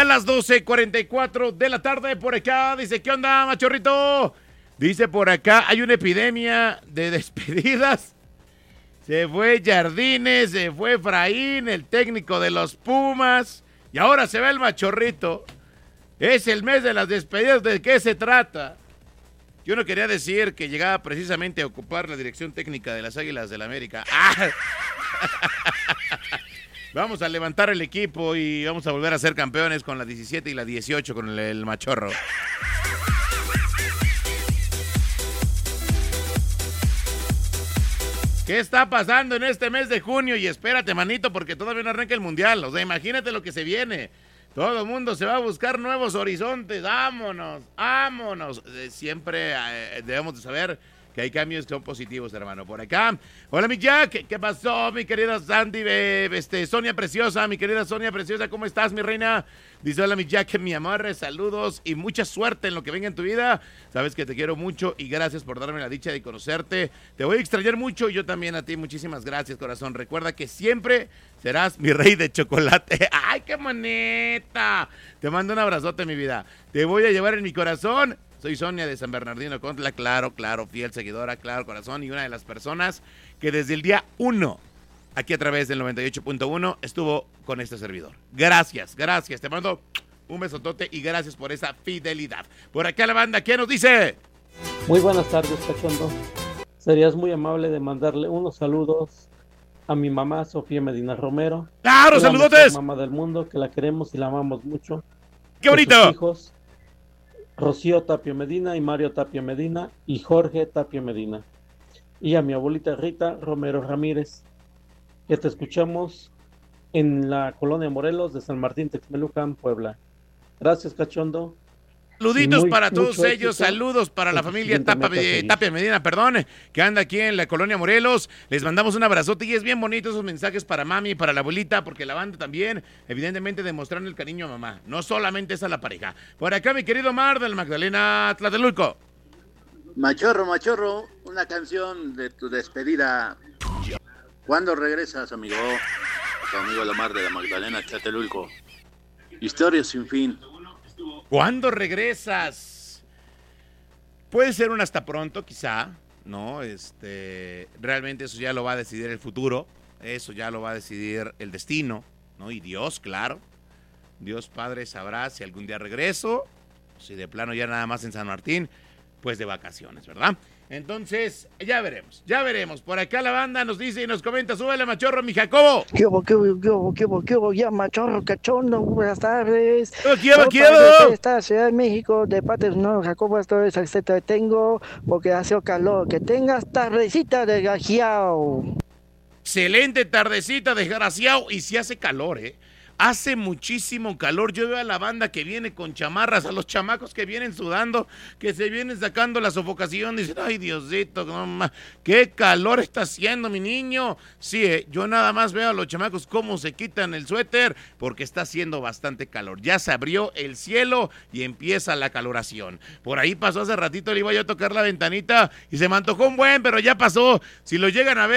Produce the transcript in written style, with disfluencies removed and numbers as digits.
las 12:44 de la tarde por acá. Dice, ¿qué onda, machorrito? Dice por acá, hay una epidemia de despedidas. Se fue Jardines, se fue Efraín, el técnico de los Pumas. Y ahora se va el machorrito. Es el mes de las despedidas. ¿De qué se trata? Yo no quería decir que llegaba precisamente a ocupar la dirección técnica de las Águilas del América. ¡Ah! Vamos a levantar el equipo y vamos a volver a ser campeones con la 17 y la 18 con el machorro. ¿Qué está pasando en este mes de junio? Y espérate, manito, porque todavía no arranca el mundial. O sea, imagínate lo que se viene. Todo el mundo se va a buscar nuevos horizontes. ¡Vámonos! ¡Vámonos! Siempre debemos de saber que hay cambios que son positivos, hermano. Por acá. Hola, mi Jack. ¿Qué pasó, mi querida Sandy? Sonia Preciosa, mi querida Sonia Preciosa. ¿Cómo estás, mi reina? Dice, hola, mi Jack, mi amor. Saludos y mucha suerte en lo que venga en tu vida. Sabes que te quiero mucho y gracias por darme la dicha de conocerte. Te voy a extrañar mucho y yo también a ti. Muchísimas gracias, corazón. Recuerda que siempre serás mi rey de chocolate. ¡Ay, qué maneta! Te mando un abrazote, mi vida. Te voy a llevar en mi corazón. Soy Sonia de San Bernardino Contla, claro, fiel seguidora, claro, corazón, y una de las personas que desde el día 1, aquí a través del 98.1, estuvo con este servidor. Gracias, te mando un besotote y gracias por esa fidelidad. Por acá la banda, ¿qué nos dice? Muy buenas tardes, Cachondo. Serías muy amable de mandarle unos saludos a mi mamá, Sofía Medina Romero. ¡Claro, saludotes! La mamá del mundo, que la queremos y la amamos mucho. ¡Qué bonito! Sus hijos, Rocío Tapia Medina y Mario Tapia Medina y Jorge Tapia Medina. Y a mi abuelita Rita Romero Ramírez, que te escuchamos en la colonia Morelos de San Martín Texmelucan, Puebla. Gracias, Cachondo. Saluditos para todos ellos, saludos para la familia Tapia Medina, que anda aquí en la colonia Morelos. Les mandamos un abrazote y es bien bonito esos mensajes para mami y para la abuelita, porque la banda también, evidentemente, demostrando el cariño a mamá. No solamente es a la pareja. Por acá, mi querido Mar del Magdalena Tlatelulco. Machorro, una canción de tu despedida. ¿Cuándo regresas, amigo? Tu amigo Lomar de la Magdalena Tlatelulco. Historia sin fin. ¿Cuándo regresas? Puede ser un hasta pronto, quizá, ¿no? Realmente eso ya lo va a decidir el futuro, eso ya lo va a decidir el destino, ¿no? Y Dios, claro. Dios Padre sabrá si algún día regreso, si de plano ya nada más en San Martín, pues de vacaciones, ¿verdad? Entonces, ya veremos. Por acá la banda nos dice y nos comenta, súbele, machorro, mi Jacobo. ¿Qué hubo? Ya, machorro, Cachondo, buenas tardes. ¿Qué hubo? Esta Ciudad de México, de parte de no, Jacobo, esto es el te tengo, porque hace calor. Que tengas tardecita, desgraciado. Excelente tardecita, desgraciado, y si hace calor, Hace muchísimo calor. Yo veo a la banda que viene con chamarras, a los chamacos que vienen sudando, que se vienen sacando la sofocación. Dicen, ay, Diosito, qué calor está haciendo, mi niño. Sí, yo nada más veo a los chamacos cómo se quitan el suéter, porque está haciendo bastante calor. Ya se abrió el cielo y empieza la caloración. Por ahí pasó hace ratito, le iba yo a tocar la ventanita y se me antojó un buen, pero ya pasó. Si lo llegan a ver,